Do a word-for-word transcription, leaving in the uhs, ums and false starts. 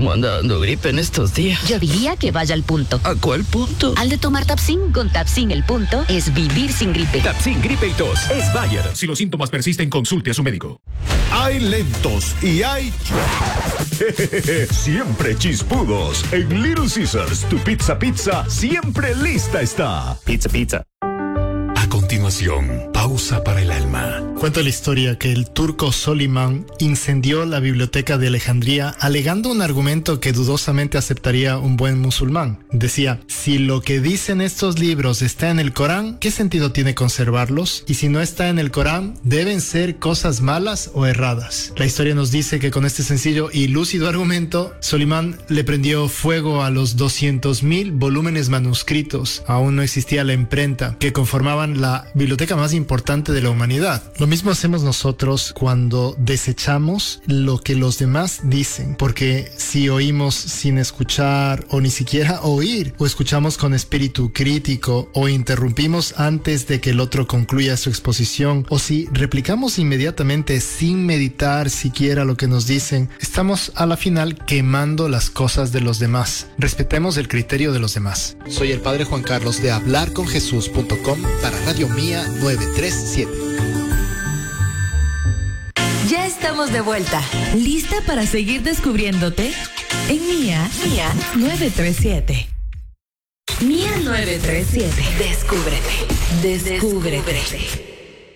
¿Cómo anda dando gripe en estos días? Yo diría que vaya al punto. ¿A cuál punto? Al de tomar Tapsin. Con Tapsin el punto es vivir sin gripe. Tapsin Gripe y Tos es Bayer. Si los síntomas persisten, consulte a su médico. Hay lentos y hay siempre chispudos. En Little Caesars, tu pizza pizza siempre lista está. Pizza pizza. A continuación, pausa para el alma. Cuenta la historia que el turco Soliman incendió la biblioteca de Alejandría alegando un argumento que dudosamente aceptaría un buen musulmán. Decía, si lo que dicen estos libros está en el Corán, ¿qué sentido tiene conservarlos? Y si no está en el Corán, ¿deben ser cosas malas o erradas? La historia nos dice que con este sencillo y lúcido argumento, Soliman le prendió fuego a los doscientos mil volúmenes manuscritos. Aún no existía la imprenta, que conformaban la biblioteca más importante de la humanidad. Lo mismo hacemos nosotros cuando desechamos lo que los demás dicen, porque si oímos sin escuchar o ni siquiera oír, o escuchamos con espíritu crítico, o interrumpimos antes de que el otro concluya su exposición, o si replicamos inmediatamente sin meditar siquiera lo que nos dicen, estamos a la final quemando las cosas de los demás. Respetemos el criterio de los demás. Soy el Padre Juan Carlos de hablar con jesús punto com para Radio Mía novecientos treinta y siete. Ya estamos de vuelta. ¿Lista para seguir descubriéndote? En Mía, Mía novecientos treinta y siete. Mía novecientos treinta y siete. Descúbrete. Descúbrete. Descúbrete.